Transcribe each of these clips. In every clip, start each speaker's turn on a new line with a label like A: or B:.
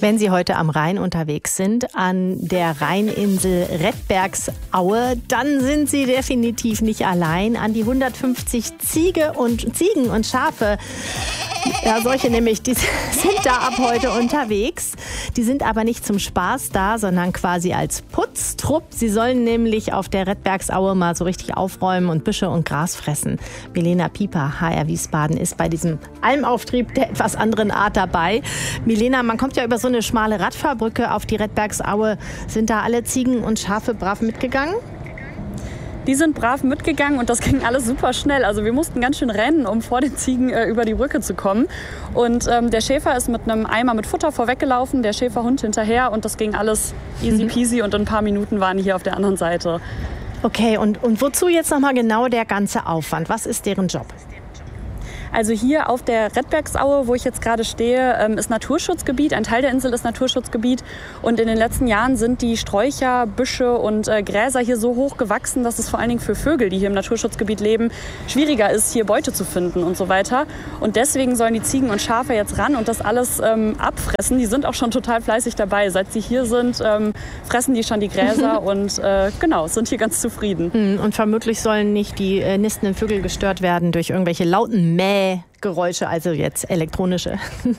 A: Wenn Sie heute am Rhein unterwegs sind, an der Rheininsel Redbergsaue, dann sind Sie definitiv nicht allein. An die 150 Ziegen und Schafe, ja, solche nämlich, die sind da ab heute unterwegs. Die sind aber nicht zum Spaß da, sondern quasi als Putztrupp. Sie sollen nämlich auf der Redbergsaue mal so richtig aufräumen und Büsche und Gras fressen. Milena Pieper, HR Wiesbaden, ist bei diesem Almauftrieb der etwas anderen Art dabei. Milena, man kommt ja über so eine schmale Radfahrbrücke auf die Redbergsaue. Sind da alle Ziegen und Schafe brav mitgegangen?
B: Die sind brav mitgegangen und das ging alles super schnell. Also wir mussten ganz schön rennen, um vor den Ziegen über die Brücke zu kommen. Und der Schäfer ist mit einem Eimer mit Futter vorweggelaufen, der Schäferhund hinterher und das ging alles easy peasy und in ein paar Minuten waren die hier auf der anderen Seite.
A: Okay, und wozu jetzt nochmal genau der ganze Aufwand? Was ist deren Job?
B: Also hier auf der Redbergsaue, wo ich jetzt gerade stehe, ist Naturschutzgebiet. Ein Teil der Insel ist Naturschutzgebiet. Und in den letzten Jahren sind die Sträucher, Büsche und Gräser hier so hoch gewachsen, dass es vor allen Dingen für Vögel, die hier im Naturschutzgebiet leben, schwieriger ist, hier Beute zu finden und so weiter. Und deswegen sollen die Ziegen und Schafe jetzt ran und das alles abfressen. Die sind auch schon total fleißig dabei. Seit sie hier sind, fressen die schon die Gräser und genau, sind hier ganz zufrieden.
A: Und vermutlich sollen nicht die nistenden Vögel gestört werden durch irgendwelche lauten Geräusche, also jetzt elektronische.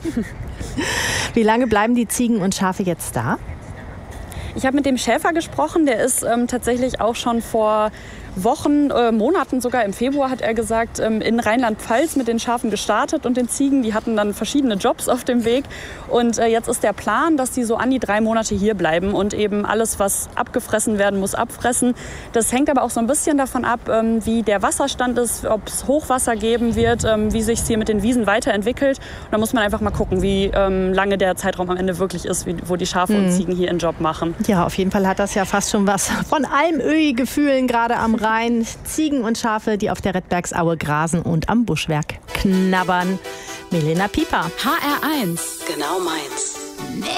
A: Wie lange bleiben die Ziegen und Schafe jetzt da?
B: Ich habe mit dem Schäfer gesprochen, der ist tatsächlich auch schon vor Wochen, Monaten sogar, im Februar hat er gesagt, in Rheinland-Pfalz mit den Schafen gestartet und den Ziegen. Die hatten dann verschiedene Jobs auf dem Weg. Und jetzt ist der Plan, dass die so an die 3 Monate hier bleiben und eben alles, was abgefressen werden muss, abfressen. Das hängt aber auch so ein bisschen davon ab, wie der Wasserstand ist, ob es Hochwasser geben wird, wie sich es hier mit den Wiesen weiterentwickelt. Und da muss man einfach mal gucken, wie lange der Zeitraum am Ende wirklich ist, wo die Schafe und Ziegen hier ihren Job machen.
A: Ja, auf jeden Fall hat das ja fast schon was von Almöhi-Gefühlen, gerade am Rhein. Ziegen und Schafe, die auf der Redbergsaue grasen und am Buschwerk knabbern. Milena Pieper.
C: HR1, genau meins.